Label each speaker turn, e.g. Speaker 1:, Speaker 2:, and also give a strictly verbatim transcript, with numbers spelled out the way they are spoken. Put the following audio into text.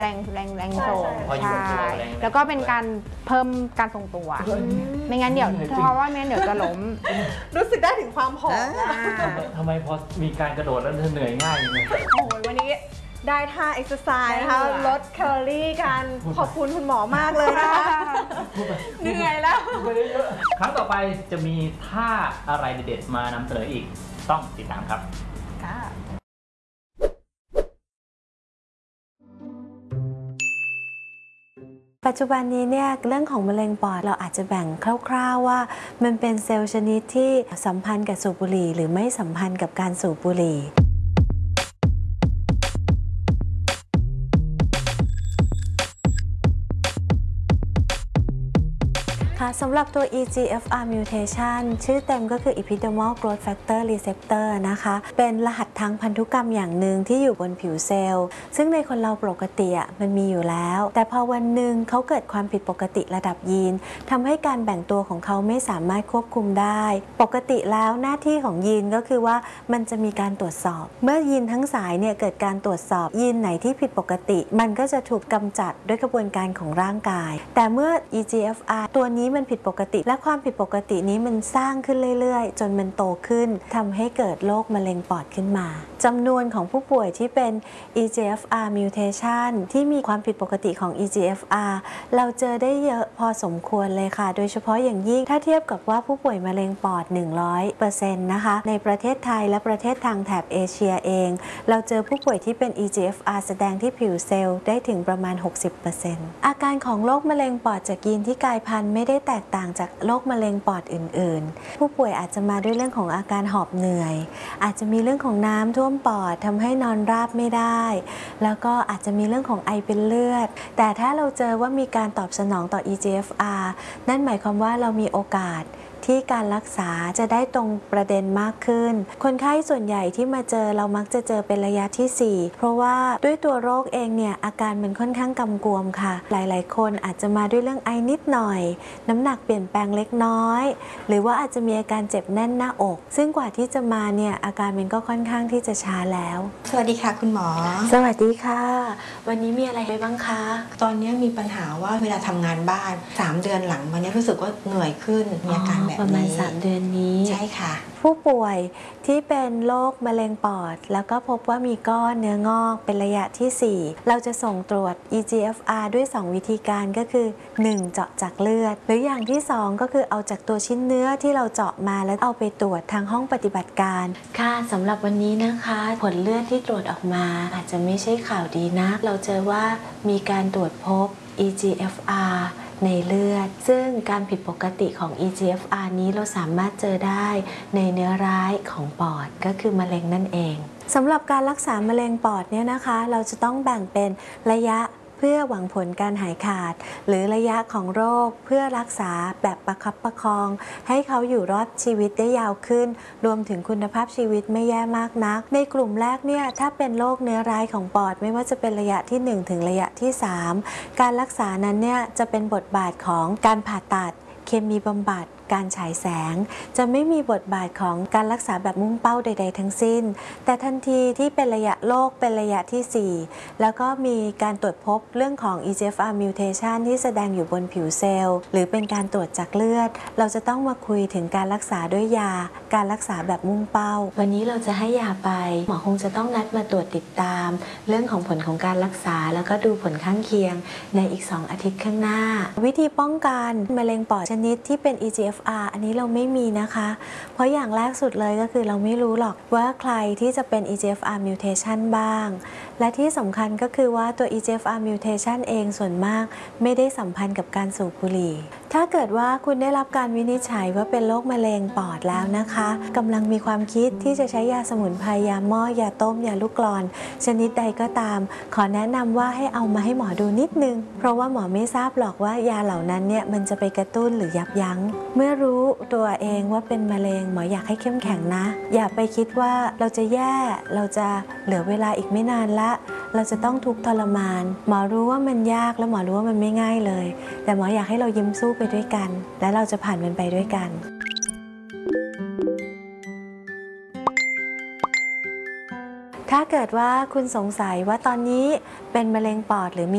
Speaker 1: แรงแรงแรงโซง
Speaker 2: ใช่
Speaker 1: แล้วก็เป็นการเพิ่มการทรงตัวไม่งั้นเดี๋ยวเพราะว่าไม่งั้นเดี๋ยวจะล้ม
Speaker 3: รู้สึกได้ถึงความผอม
Speaker 2: ทำไมพอมีการกระโดดแล้วเหนื่อยง่ายอย่างเงี้ย
Speaker 3: โอ้ยวันนี้ได้ท่าเอ็กซ์ไซส์นะคะลดแคลอรี่กันขอบคุณคุณหมอมากเลยนะคะเหนื่อยแล้ว
Speaker 2: ครั้งต่อไปจะมีท่าอะไรเด็ดๆมานำเสนออีกต้องติดตามครับ
Speaker 4: ปัจจุบันนี้เนี่ยเรื่องของมะเร็งปอดเราอาจจะแบ่งคร่าวๆว่ามันเป็นเซลล์ชนิดที่สัมพันธ์กับสูบบุหรี่หรือไม่สัมพันธ์กับการสูบบุหรี่สำหรับตัว อี จี เอฟ อาร์ mutation ชื่อเต็มก็คือ Epidermal Growth Factor Receptor นะคะเป็นรหัสทางพันธุกรรมอย่างหนึ่งที่อยู่บนผิวเซลล์ซึ่งในคนเราปกติมันมีอยู่แล้วแต่พอวันหนึ่งเขาเกิดความผิดปกติระดับยีนทำให้การแบ่งตัวของเขาไม่สามารถควบคุมได้ปกติแล้วหน้าที่ของยีนก็คือว่ามันจะมีการตรวจสอบเมื่อยีนทั้งสายเนี่ยเกิดการตรวจสอบยีนไหนที่ผิดปกติมันก็จะถูกกำจัดด้วยกระบวนการของร่างกายแต่เมื่อ อี จี เอฟ อาร์ ตัวนี้มันผิดปกติและความผิดปกตินี้มันสร้างขึ้นเรื่อยๆจนมันโตขึ้นทำให้เกิดโรคมะเร็งปอดขึ้นมาจำนวนของผู้ป่วยที่เป็น อี จี เอฟ อาร์ mutation ที่มีความผิดปกติของ อี จี เอฟ อาร์ เราเจอได้เยอะพอสมควรเลยค่ะโดยเฉพาะอย่างยิ่งถ้าเทียบกับว่าผู้ป่วยมะเร็งปอด หนึ่งร้อยเปอร์เซ็นต์ นะคะในประเทศไทยและประเทศทางแถบเอเชียเองเราเจอผู้ป่วยที่เป็น อี จี เอฟ อาร์ แสดงที่ผิวเซลล์ได้ถึงประมาณ หกสิบเปอร์เซ็นต์ อาการของโรคมะเร็งปอดจากยีนที่กลายพันธุ์ไม่ได้แตกต่างจากโรคมะเร็งปอดอื่นๆผู้ป่วยอาจจะมาด้วยเรื่องของอาการหอบเหนื่อยอาจจะมีเรื่องของน้ำท่วมปอดทำให้นอนราบไม่ได้แล้วก็อาจจะมีเรื่องของไอเป็นเลือดแต่ถ้าเราเจอว่ามีการตอบสนองต่อ อี จี เอฟ อาร์ นั่นหมายความว่าเรามีโอกาสที่การรักษาจะได้ตรงประเด็นมากขึ้นคนไข้ส่วนใหญ่ที่มาเจอเรามักจะเจอเป็นระยะที่สี่เพราะว่าด้วยตัวโรคเองเนี่ยอาการมันค่อนข้างกำกวมค่ะหลายๆคนอาจจะมาด้วยเรื่องไอนิดหน่อยน้ำหนักเปลี่ยนแปลงเล็กน้อยหรือว่าอาจจะมีอาการเจ็บแน่นหน้าอกซึ่งกว่าที่จะมาเนี่ยอาการมันก็ค่อนข้างที่จะช้าแล้ว
Speaker 5: สวัสดีค่ะคุณหมอ
Speaker 4: สวัสดีค่ะวันนี้มีอะไรไปบ้างคะ
Speaker 5: ตอนนี้มีปัญหาว่าเวลาทำงานบ้านสามเดือนหลังมานี้รู้สึกว่าเหนื่อยขึ้นมีอาการแบบ
Speaker 4: ประมาณสามเดือนนี้
Speaker 5: ใช่ค่ะ
Speaker 4: ผู้ป่วยที่เป็นโรคมะเร็งปอดแล้วก็พบว่ามีก้อนเนื้องอกเป็นระยะที่สี่เราจะส่งตรวจ อี จี เอฟ อาร์ ด้วยสองวิธีการก็คือหนึ่งเจาะจากเลือดหรืออย่างที่สองก็คือเอาจากตัวชิ้นเนื้อที่เราเจาะมาแล้วเอาไปตรวจทางห้องปฏิบัติการค่ะสำหรับวันนี้นะคะผลเลือดที่ตรวจออกมาอาจจะไม่ใช่ข่าวดีนะเราเจอว่ามีการตรวจพบ อี จี เอฟ อาร์ในเลือดซึ่งการผิดปกติของ อี จี เอฟ อาร์ นี้เราสามารถเจอได้ในเนื้อร้ายของปอดก็คือมะเร็งนั่นเองสำหรับการรักษามะเร็งปอดเนี่ยนะคะเราจะต้องแบ่งเป็นระยะเพื่อหวังผลการหายขาดหรือระยะของโรคเพื่อรักษาแบบประคับประคองให้เขาอยู่รอดชีวิตได้ยาวขึ้นรวมถึงคุณภาพชีวิตไม่แย่มากนักในกลุ่มแรกเนี่ยถ้าเป็นโรคเนื้อร้ายของปอดไม่ว่าจะเป็นระยะที่หนึ่งถึงระยะที่สามการรักษานั้นเนี่ยจะเป็นบทบาทของการผ่าตัดเคมีบำบัดการฉายแสงจะไม่มีบทบาทของการรักษาแบบมุ่งเป้าใดๆทั้งสิ้นแต่ทันทีที่เป็นระยะโรคเป็นระยะที่สี่แล้วก็มีการตรวจพบเรื่องของ อี จี เอฟ อาร์ mutation ที่แสดงอยู่บนผิวเซลล์หรือเป็นการตรวจจากเลือดเราจะต้องมาคุยถึงการรักษาด้วยยาการรักษาแบบมุ่งเป้าวันนี้เราจะให้ยาไปหมอคงจะต้องนัดมาตรวจติดตามเรื่องของผลของการรักษาแล้วก็ดูผลข้างเคียงในอีกสองอาทิตย์ข้างหน้าวิธีป้องกันมะเร็งปอดชนิดที่เป็น อี จี เอฟ อาร์ อันนี้เราไม่มีนะคะเพราะอย่างแรกสุดเลยก็คือเราไม่รู้หรอกว่าใครที่จะเป็น อี จี เอฟ อาร์ mutation บ้างและที่สำคัญก็คือว่าตัว อี จี เอฟ อาร์ mutation เองส่วนมากไม่ได้สัมพันธ์กับการสูบบุหรี่ถ้าเกิดว่าคุณได้รับการวินิจฉัยว่าเป็นโรคมะเร็งปอดแล้วนะคะกำลังมีความคิดที่จะใช้ยาสมุนไพรยาหม้อยาต้มยาลูกกลอนชนิดใดก็ตามขอแนะนำว่าให้เอามาให้หมอดูนิดนึงเพราะว่าหมอไม่ทราบหรอกว่ายาเหล่านั้นเนี่ยมันจะไปกระตุ้นหรือยับยั้งเมื่อรู้ตัวเองว่าเป็นมะเร็งหมออยากให้เข้มแข็งนะอย่าไปคิดว่าเราจะแย่เราจะเหลือเวลาอีกไม่นานละเราจะต้องทุกข์ทรมานหมอรู้ว่ามันยากและหมอรู้ว่ามันไม่ง่ายเลยแต่หมออยากให้เรายิ้มสู้ไปด้วยกันและเราจะผ่านมันไปด้วยกันถ้าเกิดว่าคุณสงสัยว่าตอนนี้เป็นมะเร็งปอดหรือมี